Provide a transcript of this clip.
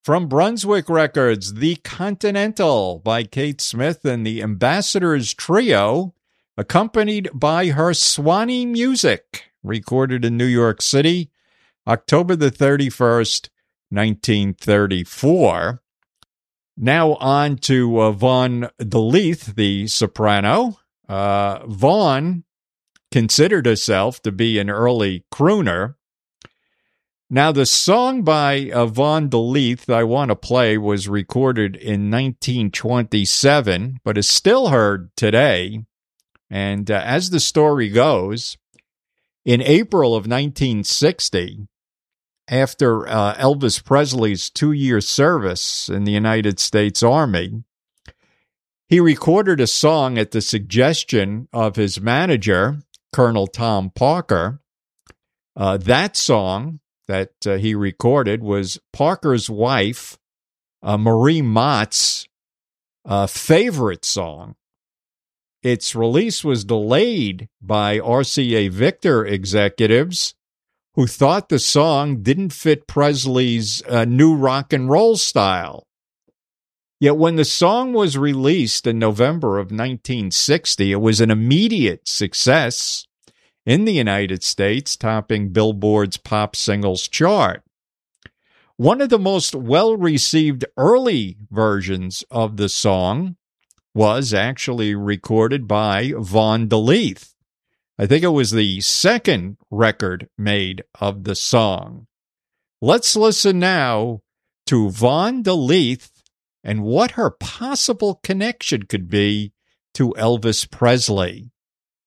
From Brunswick Records, The Continental by Kate Smith and the Ambassadors Trio, accompanied by her Swanee Music, recorded in New York City, October the 31st, 1934. Now on to Vaughn DeLeath, the soprano. Vaughn considered herself to be an early crooner. Now, the song by Vaughn DeLeath I want to play was recorded in 1927, but is still heard today. And as the story goes, in April of 1960, after Elvis Presley's 2-year service in the United States Army, he recorded a song at the suggestion of his manager, Colonel Tom Parker. That song that he recorded was Parker's wife, Marie Mott's favorite song. Its release was delayed by RCA Victor executives who thought the song didn't fit Presley's new rock and roll style. Yet when the song was released in November of 1960, it was an immediate success in the United States, topping Billboard's pop singles chart. One of the most well-received early versions of the song was actually recorded by Vaughn DeLeath. I think it was the second record made of the song. Let's listen now to Vaughn DeLeath and what her possible connection could be to Elvis Presley.